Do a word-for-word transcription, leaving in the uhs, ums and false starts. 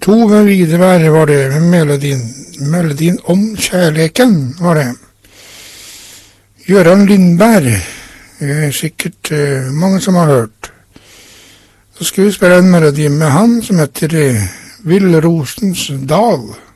Tove Videvær var det, med melodien, melodien om kjærleken, var det. Gøran Lindberg, er sikkert uh, mange som har hørt. Så skal vi spille en melodi med han som heter uh, Villrosens Dal.